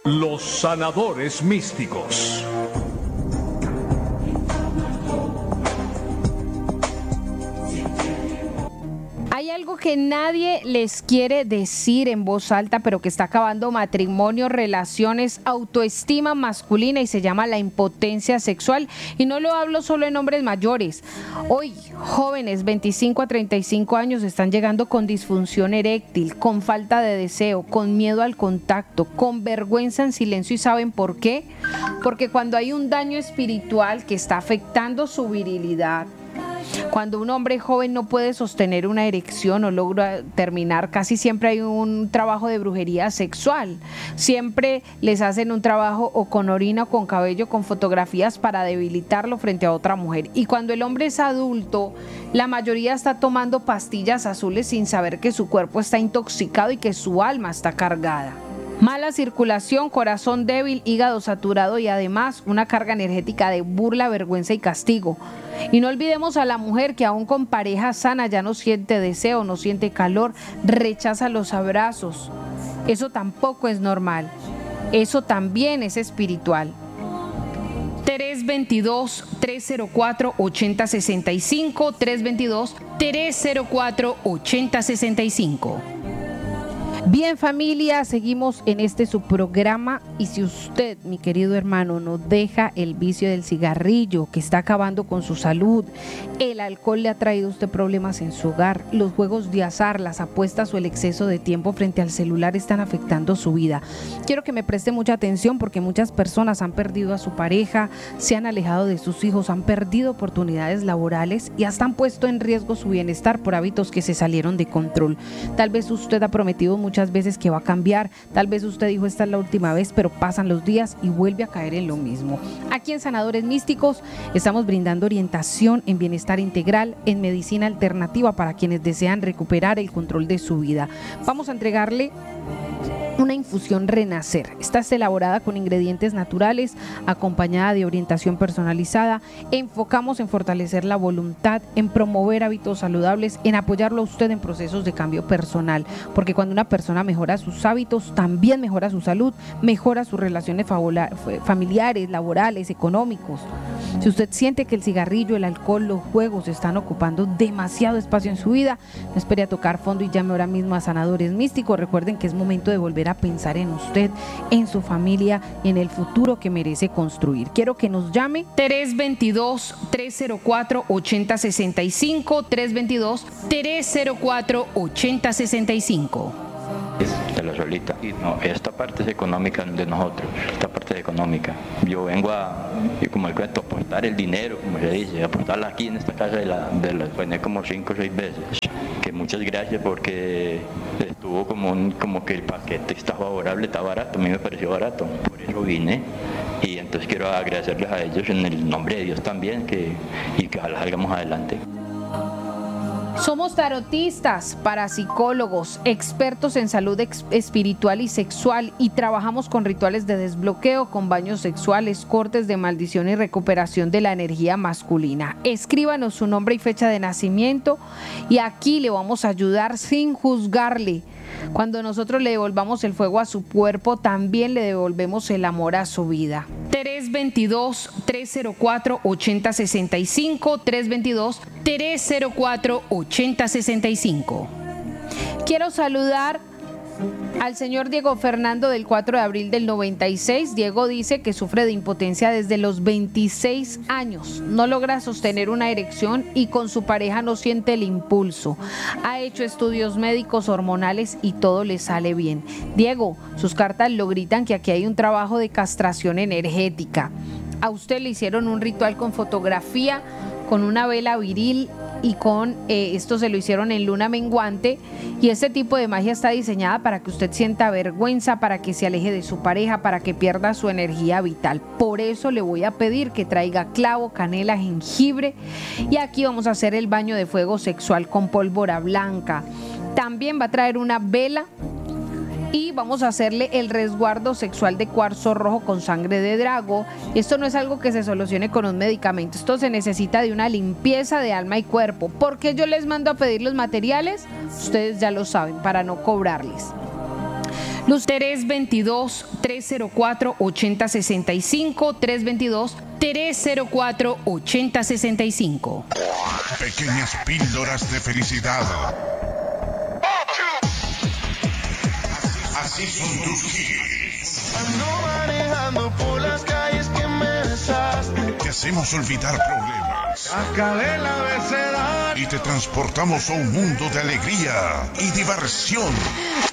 Los sanadores místicos. Hay algo que nadie les quiere decir en voz alta, pero que está acabando matrimonios, relaciones, autoestima masculina, y se llama la impotencia sexual. Y no lo hablo solo en hombres mayores. Hoy, jóvenes 25 a 35 años están llegando con disfunción eréctil, con falta de deseo, con miedo al contacto, con vergüenza en silencio. ¿Y saben por qué? Porque cuando hay un daño espiritual que está afectando su virilidad, cuando un hombre joven no puede sostener una erección o logra terminar, casi siempre hay un trabajo de brujería sexual. Siempre les hacen un trabajo o con orina o con cabello, con fotografías para debilitarlo frente a otra mujer. Y cuando el hombre es adulto, la mayoría está tomando pastillas azules sin saber que su cuerpo está intoxicado y que su alma está cargada. Mala circulación, corazón débil, hígado saturado y además una carga energética de burla, vergüenza y castigo. Y no olvidemos a la mujer que aún con pareja sana ya no siente deseo, no siente calor, rechaza los abrazos. Eso tampoco es normal. Eso también es espiritual. 322-304-8065, 322-304-8065. Bien, familia, seguimos en este subprograma, y si usted, mi querido hermano, no deja el vicio del cigarrillo que está acabando con su salud, el alcohol le ha traído a usted problemas en su hogar, los juegos de azar, las apuestas o el exceso de tiempo frente al celular están afectando su vida. Quiero que me preste mucha atención porque muchas personas han perdido a su pareja, se han alejado de sus hijos, han perdido oportunidades laborales y hasta han puesto en riesgo su bienestar por hábitos que se salieron de control. Tal vez usted ha prometido muchas veces que va a cambiar, tal vez usted dijo esta es la última vez, pero pasan los días y vuelve a caer en lo mismo. Aquí en Sanadores Místicos estamos brindando orientación en bienestar integral, en medicina alternativa para quienes desean recuperar el control de su vida. Vamos a entregarle una infusión Renacer. Esta es elaborada con ingredientes naturales, acompañada de orientación personalizada. Enfocamos en fortalecer la voluntad, en promover hábitos saludables, en apoyarlo a usted en procesos de cambio personal, porque cuando una persona mejora sus hábitos, también mejora su salud, mejora sus relaciones familiares, laborales, económicos. Si usted siente que el cigarrillo, el alcohol, los juegos están ocupando demasiado espacio en su vida, no espere a tocar fondo y llame ahora mismo a Sanadores Místicos. Recuerden que es momento de volver a pensar en usted, en su familia y en el futuro que merece construir. Quiero que nos llame 322-304-8065, 322-304-8065. De la solita. No, esta parte es económica de nosotros, esta parte es económica. Yo vengo como el cuento, aportar el dinero, como se dice, aportarla aquí en esta casa de la gané como 5 o 6 veces. Que muchas gracias porque estuvo como que el paquete está favorable, está barato, a mí me pareció barato, por eso vine. Y entonces quiero agradecerles a ellos en el nombre de Dios también y que ojalá salgamos adelante. Somos tarotistas, parapsicólogos, expertos en salud espiritual y sexual, y trabajamos con rituales de desbloqueo, con baños sexuales, cortes de maldición y recuperación de la energía masculina. Escríbanos su nombre y fecha de nacimiento y aquí le vamos a ayudar sin juzgarle. Cuando nosotros le devolvamos el fuego a su cuerpo, también le devolvemos el amor a su vida. 322-304-8065, 322-304-8065. Quiero saludar al señor Diego Fernando del 4 de abril del 96. Diego dice que sufre de impotencia desde los 26 años. No logra sostener una erección y con su pareja no siente el impulso. Ha hecho estudios médicos, hormonales y todo le sale bien. Diego, sus cartas lo gritan que aquí hay un trabajo de castración energética. A usted le hicieron un ritual con fotografía, con una vela viril y con esto se lo hicieron en luna menguante, y este tipo de magia está diseñada para que usted sienta vergüenza, para que se aleje de su pareja, para que pierda su energía vital. Por eso le voy a pedir que traiga clavo, canela, jengibre, y aquí vamos a hacer el baño de fuego sexual con pólvora blanca. También va a traer una vela y vamos a hacerle el resguardo sexual de cuarzo rojo con sangre de drago. Esto no es algo que se solucione con un medicamento, esto se necesita de una limpieza de alma y cuerpo. ¿Por qué yo les mando a pedir los materiales? Ustedes ya lo saben, para no cobrarles. Luz 322-304-8065, 322-304-8065. Pequeñas píldoras de felicidad. Así son tus hits. Ando manejando por las calles que me besaste. Te hacemos olvidar problemas. Acabé el abecedario. Y te transportamos a un mundo de alegría y diversión.